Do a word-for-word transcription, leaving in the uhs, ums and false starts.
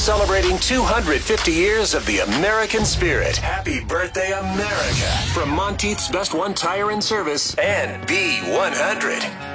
celebrating two hundred fifty years of the American spirit. Happy birthday, America. From Monteith's Best One Tire and Service and B one hundred.